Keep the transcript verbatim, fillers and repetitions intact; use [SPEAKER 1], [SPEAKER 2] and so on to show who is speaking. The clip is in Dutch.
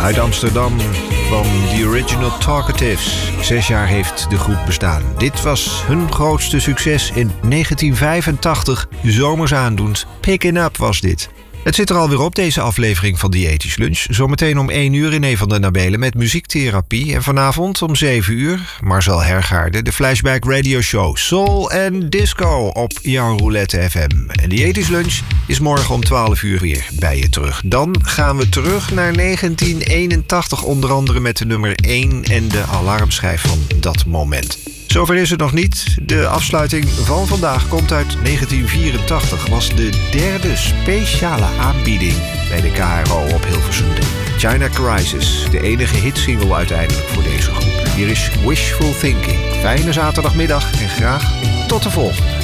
[SPEAKER 1] Uit Amsterdam van The Original Talkatives. Zes jaar heeft de groep bestaan. Dit was hun grootste succes in negentien vijfentachtig. Zomers aandoend. Pickin' Up was dit. Het zit er alweer op, deze aflevering van Diëtisch Lunch. Zometeen om één uur René van der Nabelen met muziektherapie. En vanavond om zeven uur Marcel Hergaarde, de Flashback Radio Show Soul en Disco op jouw Roulette F M. En Diëtisch Lunch is morgen om twaalf uur weer bij je terug. Dan gaan we terug naar negentien eenentachtig, onder andere met de nummer één en de alarmschijf van dat moment. Zover is het nog niet. De afsluiting van vandaag komt uit negentien vierentachtig. Was de derde speciale aanbieding bij de K R O op Hilversum drie. China Crisis, de enige hitsingle uiteindelijk voor deze groep. Hier is Wishful Thinking. Fijne zaterdagmiddag en graag tot de volgende.